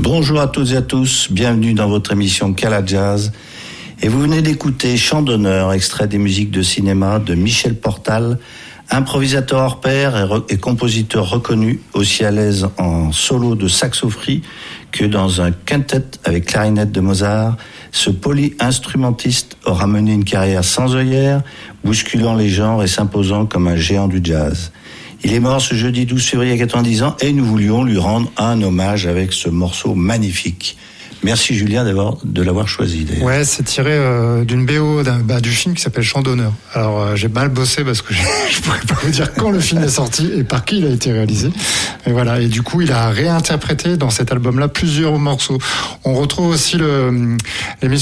Bonjour à toutes et à tous, bienvenue dans votre émission Cala Jazz. Et vous venez d'écouter Chant d'honneur, extrait des musiques de cinéma de Michel Portal, improvisateur hors pair et compositeur reconnu, aussi à l'aise en solo de saxophone que dans un quintet avec clarinette de Mozart. Ce poly-instrumentiste aura mené une carrière sans œillères, bousculant les genres et s'imposant comme un géant du jazz. Il est mort ce jeudi 12 février à 90 ans et nous voulions lui rendre un hommage avec ce morceau magnifique. Merci Julien de l'avoir choisi. D'ailleurs. Ouais, c'est tiré d'une BO du film qui s'appelle Chant d'honneur. Alors j'ai mal bossé parce que je pourrais pas vous dire quand le film est sorti et par qui il a été réalisé. Et voilà. Et du coup, il a réinterprété dans cet album-là plusieurs morceaux. On retrouve aussi l'émission